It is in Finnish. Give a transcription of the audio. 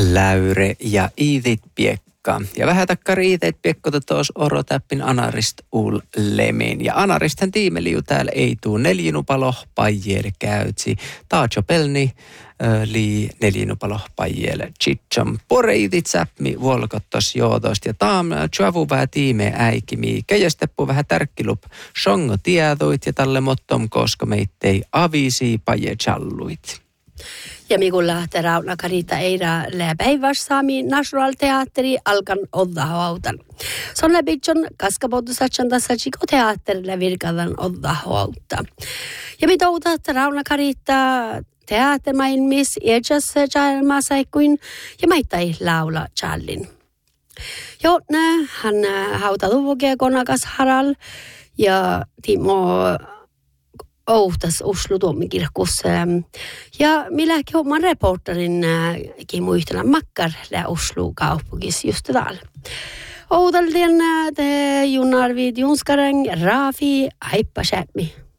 Läyre ja Iidit Piekka. Ja vähän takkar Iidit Piekko tos orotäppin anarist ul lemin. Ja anaristhän tiimeliu täällä ei tuu neljinupalo pajjel käytsi. Taajo pelni li neljinupalo pajjel chitcham. Poreitit säpmi vuolkottos joodost. Ja taam tjavu vähän tiime äikimi. Käjästeppu vähän tärkkilup songo tiedoit ja talle mottom koska meittei avisi pajje challuit. Ja mikulla Rauna Karita Eira läpäivässaami National Teatteri alkan oddahautan. Son läpitson kaskapoutusatsan tässä teatterille virkadan oddahautta. Ja mitä outat Rauna Karita teattermain miss ejas chalmasaikuin ja maittai laula challin. Jo hän hautaluvuke konakas haral ja Timo ouhtas Oslo tuomikirkossa. Ja milläkin oman reporterin kimuihtena makkar Oslo kaupungis just täällä. Outaltien te Junarvid Junskareng Rafi Aippa Schäpmi.